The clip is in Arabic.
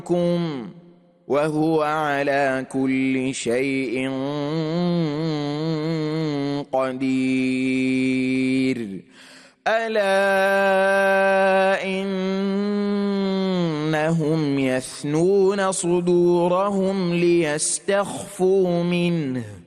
وهو على كل شيء قدير. ألا إنهم يثنون صدورهم ليستخفوا منه